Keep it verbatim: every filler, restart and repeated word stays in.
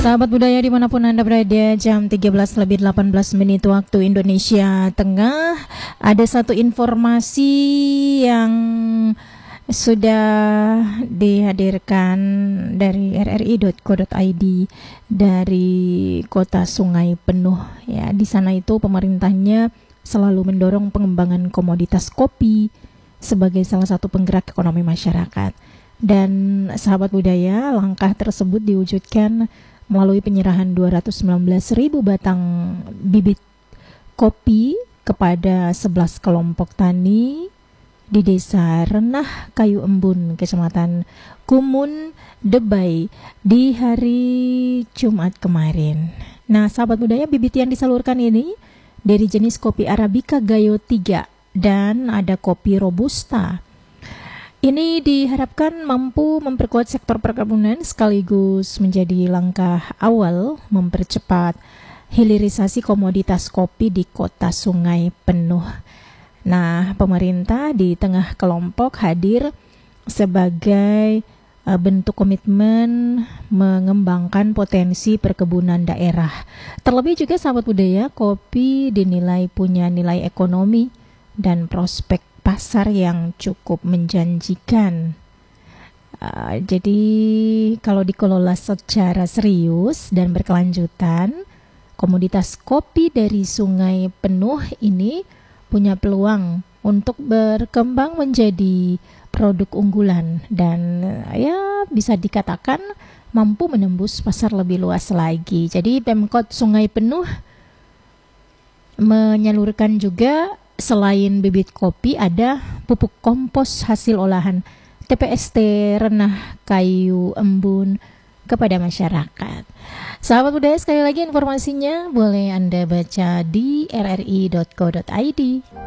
Sahabat budaya dimanapun Anda berada, jam tiga belas lebih delapan belas menit waktu Indonesia Tengah. Ada satu informasi yang sudah dihadirkan dari r r i dot co dot i d dari Kota Sungai Penuh. Ya, di sana itu pemerintahnya selalu mendorong pengembangan komoditas kopi sebagai salah satu penggerak ekonomi masyarakat. Dan sahabat budaya, langkah tersebut diwujudkan melalui penyerahan dua ratus sembilan belas ribu batang bibit kopi kepada sebelas kelompok tani di Desa Renah Kayu Embun, Kecamatan Kumun, Debai di hari Jumat kemarin. Nah, sahabat budaya, bibit yang disalurkan ini dari jenis kopi Arabica Gayo tiga dan ada kopi Robusta. Ini diharapkan mampu memperkuat sektor perkebunan sekaligus menjadi langkah awal mempercepat hilirisasi komoditas kopi di Kota Sungai Penuh. Nah, pemerintah di tengah kelompok hadir sebagai uh, bentuk komitmen mengembangkan potensi perkebunan daerah. Terlebih juga sahabat budaya, kopi dinilai punya nilai ekonomi dan prospek pasar yang cukup menjanjikan. Uh, jadi kalau dikelola secara serius dan berkelanjutan, komoditas kopi dari Sungai Penuh ini punya peluang untuk berkembang menjadi produk unggulan dan ya bisa dikatakan mampu menembus pasar lebih luas lagi. Jadi Pemkot Sungai Penuh menyalurkan juga selain bibit kopi ada pupuk kompos hasil olahan T P S T Renah Kayu Embun kepada masyarakat. Sahabat budaya, sekali lagi informasinya boleh Anda baca di r r i dot co dot i d.